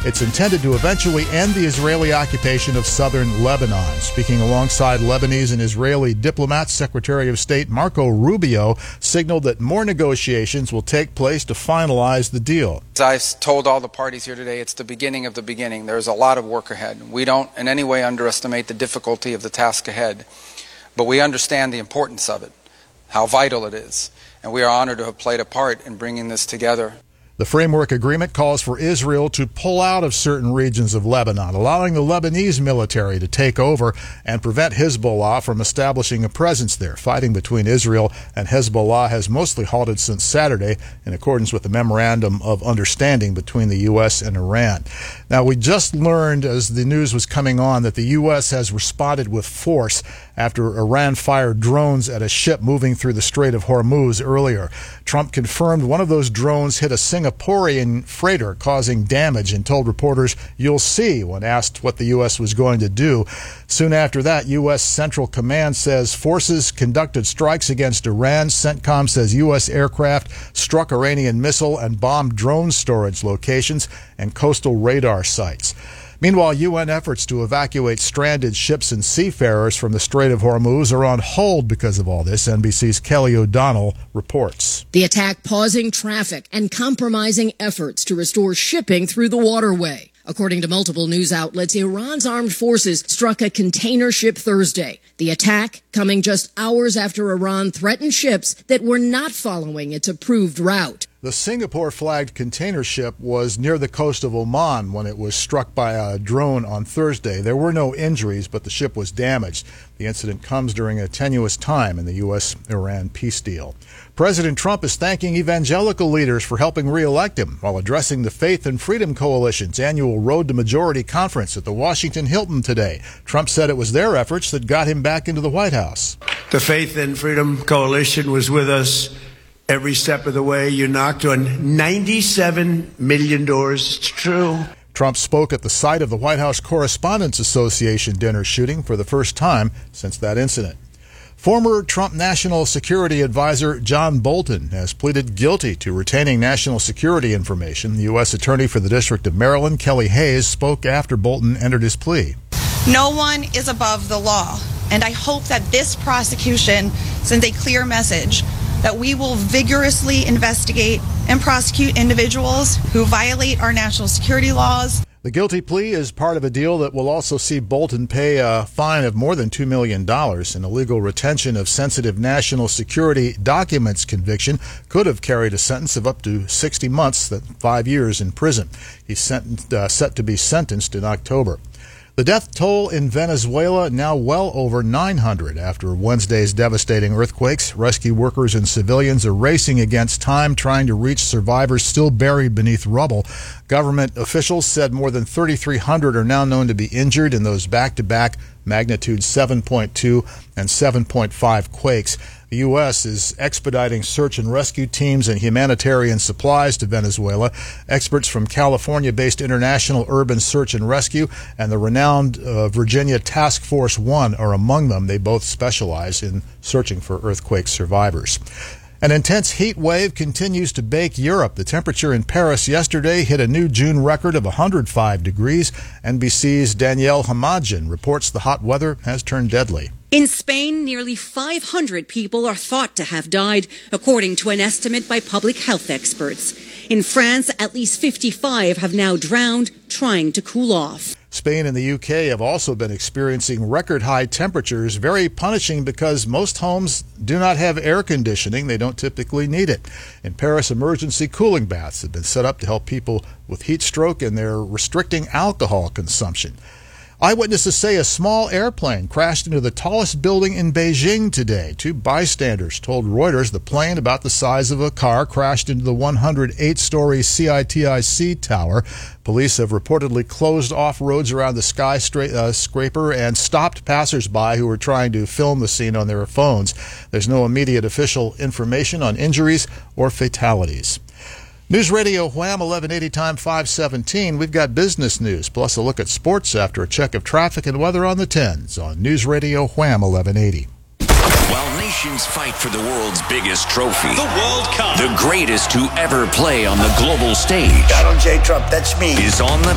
It's intended to eventually end the Israeli occupation of southern Lebanon. Speaking alongside Lebanese and Israeli diplomats, Secretary of State Marco Rubio signaled that more negotiations will take place to finalize the deal. As I've told all the parties here today, it's the beginning of the beginning. There's a lot of work ahead. We don't in any way underestimate the difficulty of the task ahead, but we understand the importance of it, how vital it is, and we are honored to have played a part in bringing this together. The framework agreement calls for Israel to pull out of certain regions of Lebanon, allowing the Lebanese military to take over and prevent Hezbollah from establishing a presence there. Fighting between Israel and Hezbollah has mostly halted since Saturday, in accordance with the Memorandum of Understanding between the U.S. and Iran. Now, we just learned as the news was coming on that the U.S. has responded with force after Iran fired drones at a ship moving through the Strait of Hormuz earlier. Trump confirmed one of those drones hit a Singaporean freighter, causing damage, and told reporters, "You'll see," when asked what the U.S. was going to do. Soon after that, U.S. Central Command says forces conducted strikes against Iran. CENTCOM says U.S. aircraft struck Iranian missile and bombed drone storage locations and coastal radar sites. Meanwhile, UN efforts to evacuate stranded ships and seafarers from the Strait of Hormuz are on hold because of all this. NBC's Kelly O'Donnell reports. The attack pausing traffic and compromising efforts to restore shipping through the waterway. According to multiple news outlets, Iran's armed forces struck a container ship Thursday. The attack coming just hours after Iran threatened ships that were not following its approved route. The Singapore-flagged container ship was near the coast of Oman when it was struck by a drone on Thursday. There were no injuries, but the ship was damaged. The incident comes during a tenuous time in the U.S.-Iran peace deal. President Trump is thanking evangelical leaders for helping re-elect him while addressing the Faith and Freedom Coalition's annual Road to Majority conference at the Washington Hilton today. Trump said it was their efforts that got him back into the White House. The Faith and Freedom Coalition was with us every step of the way. You knocked on 97 million doors. It's true. Trump spoke at the site of the White House Correspondents Association dinner shooting for the first time since that incident. Former Trump National Security Advisor John Bolton has pleaded guilty to retaining national security information. The U.S. Attorney for the District of Maryland, Kelly Hayes, spoke after Bolton entered his plea. No one is above the law, and I hope that this prosecution sends a clear message that we will vigorously investigate and prosecute individuals who violate our national security laws. The guilty plea is part of a deal that will also see Bolton pay a fine of more than $2 million. An illegal retention of sensitive national security documents conviction could have carried a sentence of up to 60 months, 5 years in prison. He's set to be sentenced in October. The death toll in Venezuela now well over 900 after Wednesday's devastating earthquakes. Rescue workers and civilians are racing against time, trying to reach survivors still buried beneath rubble. Government officials said more than 3,300 are now known to be injured in those back-to-back magnitude 7.2 and 7.5 quakes. The U.S. is expediting search and rescue teams and humanitarian supplies to Venezuela. Experts from California-based International Urban Search and Rescue and the renowned Virginia Task Force One are among them. They both specialize in searching for earthquake survivors. An intense heat wave continues to bake Europe. The temperature in Paris yesterday hit a new June record of 105 degrees. NBC's Danielle Hamajian reports the hot weather has turned deadly. In Spain, nearly 500 people are thought to have died, according to an estimate by public health experts. In France, at least 55 have now drowned trying to cool off. Spain and the UK have also been experiencing record-high temperatures, very punishing because most homes do not have air conditioning. They don't typically need it. In Paris, emergency cooling baths have been set up to help people with heat stroke, and they're restricting alcohol consumption. Eyewitnesses say a small airplane crashed into the tallest building in Beijing today. Two bystanders told Reuters the plane, about the size of a car, crashed into the 108-story CITIC tower. Police have reportedly closed off roads around the skyscraper and stopped passersby who were trying to film the scene on their phones. There's no immediate official information on injuries or fatalities. News Radio Wham, 1180 time 517. We've got business news, plus a look at sports after a check of traffic and weather on the 10s on News Radio Wham, 1180. While nations fight for the world's biggest trophy, the World Cup, the greatest to ever play on the global stage, Donald J. Trump, that's me, is on the